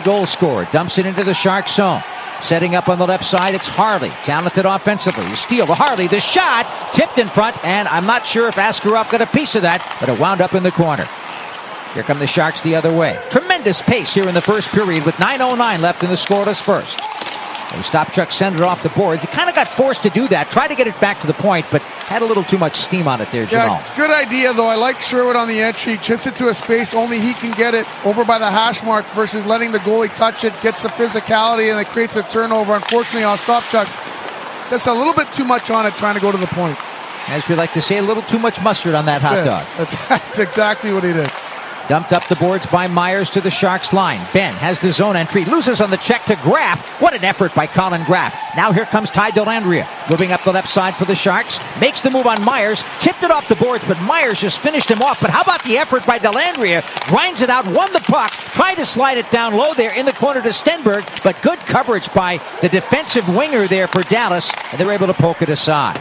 goal scorer. Dumps it into the Shark zone. Setting up on the left side, it's Harley. Talented offensively. You steal the Harley. The shot tipped in front, and I'm not sure if Askarov got a piece of that, but it wound up in the corner. Here come the Sharks the other way. Tremendous pace here in the first period with 9:09 left in the scoreless first. Ostapchuk sent it off the boards. He kind of got forced to do that. Tried to get it back to the point, but had a little too much steam on it there, Jamal. Yeah, good idea, though. I like Sherwood on the entry. Chips it to a space. Only he can get it over by the hash mark versus letting the goalie touch it. Gets the physicality, and it creates a turnover. Unfortunately, Ostapchuk just a little bit too much on it, trying to go to the point. As we like to say, a little too much mustard on that hot dog. That's exactly what he did. Dumped up the boards by Myers to the Sharks line. Ben has the zone entry. Loses on the check to Graff. What an effort by Colin Graff. Now here comes Ty Dellandrea. Moving up the left side for the Sharks. Makes the move on Myers. Tipped it off the boards, but Myers just finished him off. But how about the effort by Dellandrea? Grinds it out, won the puck. Tried to slide it down low there in the corner to Stenberg. But good coverage by the defensive winger there for Dallas. And they were able to poke it aside.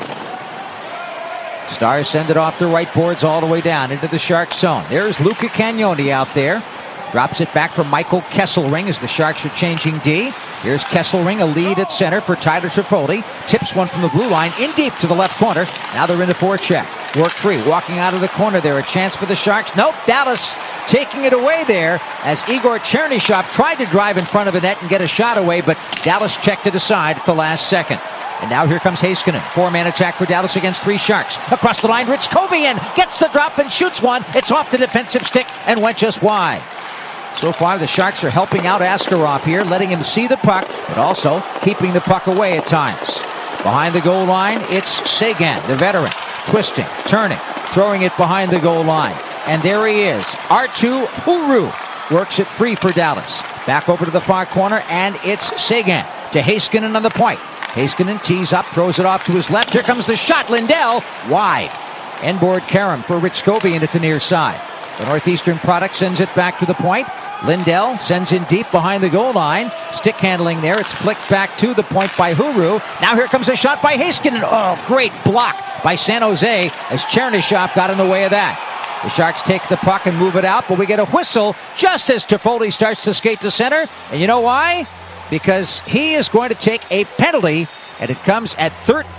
Stars send it off the right boards all the way down into the Sharks zone. There's Luca Cagnoni out there. Drops it back for Michael Kesselring as the Sharks are changing D. Here's Kesselring, a lead at center for Tyler Tripoli. Tips one from the blue line in deep to the left corner. Now they're in the forecheck. Work free, walking out of the corner there. A chance for the Sharks. Nope, Dallas taking it away there as Igor Chernyshov tried to drive in front of the net and get a shot away, but Dallas checked it aside at the last second. And now here comes Heiskanen. Four-man attack for Dallas against three Sharks. Across the line, Ritzkovian gets the drop and shoots one. It's off the defensive stick and went just wide. So far, the Sharks are helping out Askarov here, letting him see the puck, but also keeping the puck away at times. Behind the goal line, it's Sagan, the veteran, twisting, turning, throwing it behind the goal line. And there he is. Arttu Huru works it free for Dallas. Back over to the far corner, and it's Sagan to Heiskanen on the point. Heiskanen tees up, throws it off to his left. Here comes the shot. Lindell, wide. Endboard Karam for Ritzkovian at the near side. The Northeastern product sends it back to the point. Lindell sends in deep behind the goal line. Stick handling there. It's flicked back to the point by Huru. Now here comes a shot by Heiskanen. Oh, great block by San Jose as Chernyshov got in the way of that. The Sharks take the puck and move it out, but we get a whistle just as Toffoli starts to skate to center. And you know why? Because he is going to take a penalty, and it comes at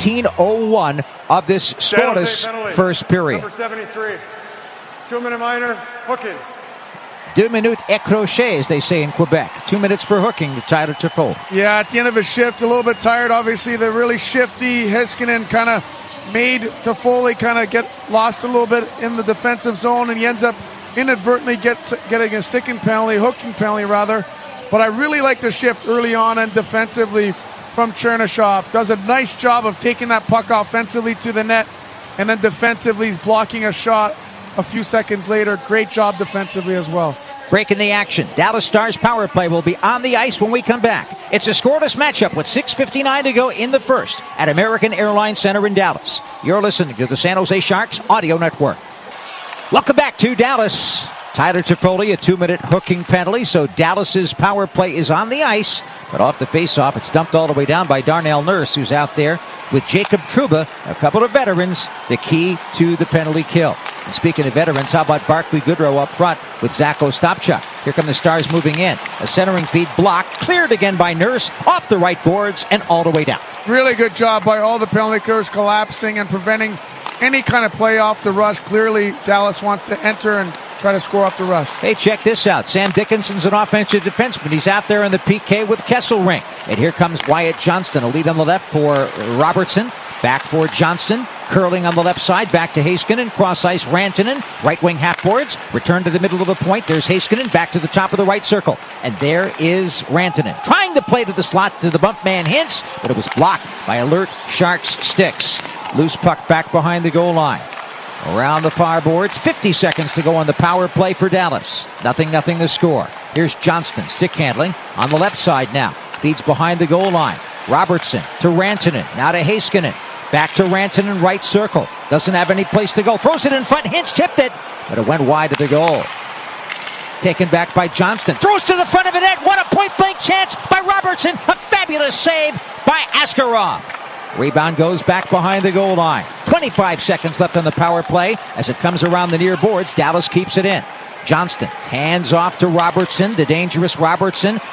13:01 of this scoreless first period. Number 73, 2-minute minor, hooking. 2 minutes et crochet, as they say in Quebec. 2 minutes for hooking to Tyler Toffoli. Yeah, at the end of his shift, a little bit tired. Obviously, the really shifty Heiskanen kind of made Toffoli kind of get lost a little bit in the defensive zone, and he ends up inadvertently getting a sticking penalty, hooking penalty rather. But I really like the shift early on and defensively from Chernyshov. Does a nice job of taking that puck offensively to the net, and then defensively he's blocking a shot a few seconds later. Great job defensively as well. Breaking the action. Dallas Stars power play will be on the ice when we come back. It's a scoreless matchup with 6:59 to go in the first at American Airlines Center in Dallas. You're listening to the San Jose Sharks Audio Network. Welcome back to Dallas. Tyler Toffoli, a 2-minute hooking penalty, so Dallas's power play is on the ice, but off the faceoff, it's dumped all the way down by Darnell Nurse, who's out there with Jacob Trouba, a couple of veterans, the key to the penalty kill. And speaking of veterans, how about Barclay Goodrow up front with Zach Ostapchuk? Here come the Stars moving in. A centering feed blocked, cleared again by Nurse, off the right boards and all the way down. Really good job by all the penalty killers collapsing and preventing any kind of play off the rush. Clearly, Dallas wants to enter and try to score off the rush. Hey, check this out. Sam Dickinson's an offensive defenseman. He's out there in the PK with Kesselring. And here comes Wyatt Johnston, a lead on the left for Robertson. Back for Johnston. Curling on the left side. Back to Heiskanen. Cross ice Rantanen. Right wing half boards. Return to the middle of the point. There's Heiskanen. Back to the top of the right circle. And there is Rantanen. Trying to play to the slot to the bump man Hintz. But it was blocked by alert Sharks sticks. Loose puck back behind the goal line. Around the far boards, 50 seconds to go on the power play for Dallas. 0-0 the score. Here's Johnston, stick handling on the left side now. Feeds behind the goal line. Robertson to Rantanen, now to Heiskanen. Back to Rantanen, right circle. Doesn't have any place to go. Throws it in front, Hintz tipped it, but it went wide of the goal. Taken back by Johnston. Throws to the front of the net. What a point-blank chance by Robertson. A fabulous save by Askarov. Rebound goes back behind the goal line. 25 seconds left on the power play. As it comes around the near boards, Dallas keeps it in. Johnston hands off to Robertson, the dangerous Robertson.